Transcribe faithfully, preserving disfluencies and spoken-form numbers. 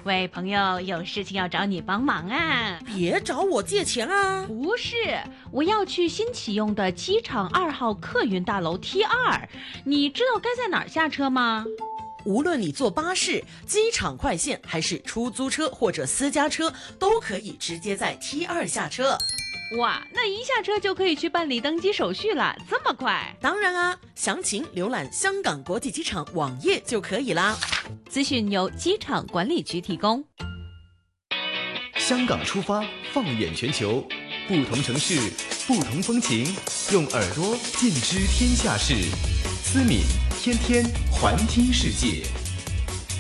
喂，朋友，有事情要找你帮忙啊！ 别找我借钱啊！ 不是，我要去新启用的机场二号客运大楼 T 二，你知道该在哪儿下车吗？ 无论你坐巴士、机场快线，还是出租车或者私家车，都可以直接在 T 二下车。 哇，那一下车就可以去办理登机手续了，这么快？ 当然啊，详情浏览香港国际机场网页就可以啦。 资讯由机场管理局提供。 香港出发，放眼全球，不同城市，不同风情，用耳朵见知天下事。思敏天天环听世界。